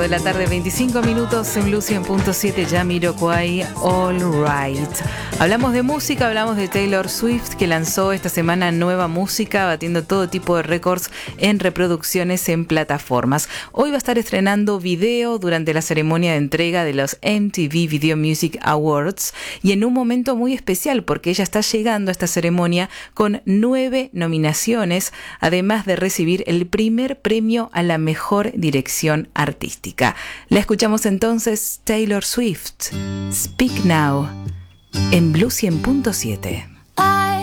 de la tarde, 25 minutos en Blue 100.7, Jamiroquai, All Right. Hablamos de música, hablamos de Taylor Swift, que lanzó esta semana nueva música, batiendo todo tipo de récords en reproducciones en plataformas. Hoy va a estar estrenando video durante la ceremonia de entrega de los MTV Video Music Awards y en un momento muy especial porque ella está llegando a esta ceremonia con 9 nominaciones, además de recibir el primer premio a la mejor dirección artística. La escuchamos entonces, Taylor Swift, Speak Now, en Blue 100.7.